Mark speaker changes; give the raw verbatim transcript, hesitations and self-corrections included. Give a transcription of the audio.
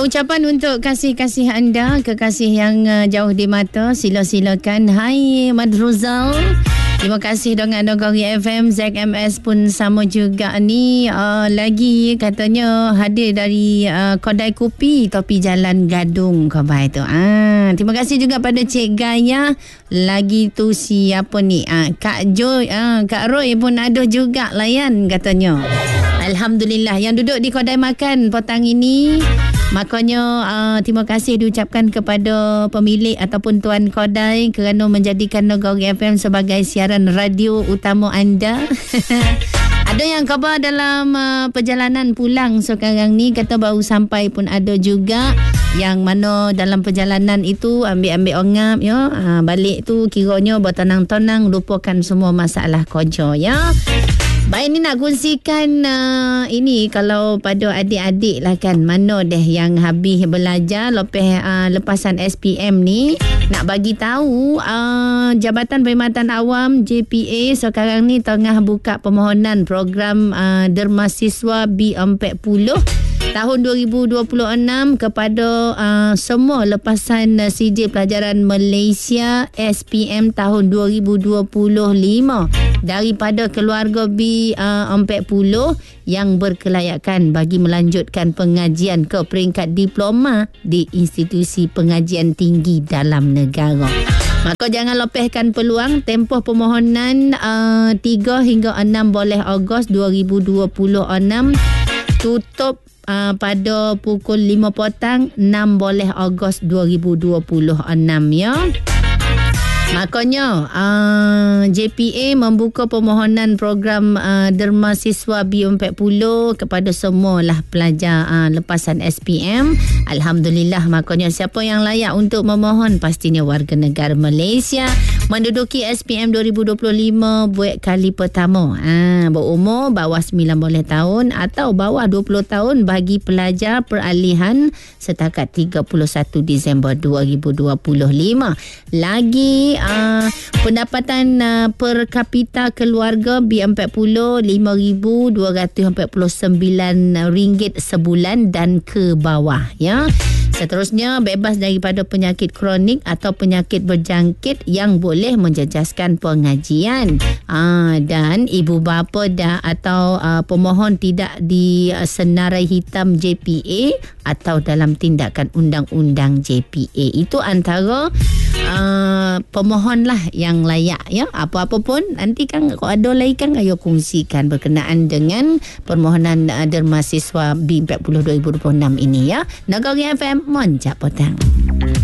Speaker 1: ucapan untuk kasih-kasih anda, kekasih yang uh, jauh di mata, sila-silakan. Hai Madruzal, terima kasih dengan Nagari F M. Zack M S pun sama juga ni. Uh, lagi katanya hadir dari uh, kedai kopi tepi Jalan Gadung Kebai tu. Ah, terima kasih juga pada Cik Gaya. Lagi tu siapa ni? Ah, Kak Joy, ah, Kak Roy pun ada juga layan katanya. Alhamdulillah yang duduk di kedai makan petang ini. Makanya uh, terima kasih diucapkan kepada pemilik ataupun tuan kedai kerana menjadikan Nagari F M sebagai siaran radio utama anda. Ada yang khabar dalam uh, perjalanan pulang sekarang ni, kata baru sampai pun ada juga, yang mana dalam perjalanan itu ambil-ambil ongap ya, uh, balik tu kiranya bertenang-tenang, lupakan semua masalah kerja ya. Baik, ni nak kongsikan uh, ini kalau pada adik-adik lah kan, mana deh yang habis belajar lepas uh, lepasan S P M ni, nak bagi tahu uh, Jabatan Perkhidmatan Awam J P A sekarang ni tengah buka permohonan program uh, Derma Siswa B empat puluh tahun dua ribu dua puluh enam kepada uh, semua lepasan uh, C J Pelajaran Malaysia S P M tahun dua ribu dua puluh lima daripada keluarga B uh, empat puluh yang berkelayakan bagi melanjutkan pengajian ke peringkat diploma di institusi pengajian tinggi dalam negara. Maka jangan lepaskan peluang. Tempoh permohonan uh, tiga hingga enam boleh Ogos dua ribu dua puluh enam, tutup Uh, pada pukul lima petang enam boleh Ogos dua ribu dua puluh enam ya. Makanya uh, J P A membuka permohonan program uh, Derma Siswa B empat puluh kepada semualah pelajar uh, lepasan S P M. Alhamdulillah, makanya siapa yang layak untuk memohon pastinya warga negara Malaysia menduduki S P M dua ribu dua puluh lima buat kali pertama. Ha, berumur bawah sembilan belas tahun atau bawah dua puluh tahun bagi pelajar peralihan setakat tiga puluh satu Disember dua ribu dua puluh lima. Lagi Uh, pendapatan uh, per kapita keluarga B empat puluh lima ribu dua ratus empat puluh sembilan ringgit sebulan dan ke bawah ya. Seterusnya, bebas daripada penyakit kronik atau penyakit berjangkit yang boleh menjejaskan pengajian. Ah, dan ibu bapa dah atau uh, pemohon tidak disenarai hitam J P A atau dalam tindakan undang-undang J P A. Itu antara uh, pemohon lah yang layak ya. Apa-apa pun nanti kan kalau ada lagi kan ayo kongsikan berkenaan dengan permohonan uh, Derma Siswa B empat puluh dua ribu dua puluh enam ini ya. Nagari F M Monjak Petang.